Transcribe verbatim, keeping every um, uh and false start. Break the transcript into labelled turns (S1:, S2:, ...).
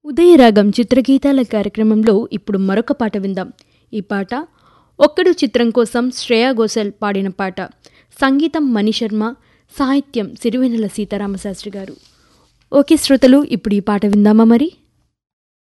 S1: ఉదయరాగం చిత్రగీతాల కార్యక్రమంలో ఇప్పుడు మరొక పాట విందాం. ఈ పాట ఒక్కడు చిత్రం కోసం శ్రేయా ఘోషల్ పాడిన పాట. సంగీతం మణిశర్మ, సాహిత్యం సిరివెన్నెల సీతారామశాస్త్రి గారు. ఓకే శ్రోతలు, ఇప్పుడు ఈ పాట విందామా మరి.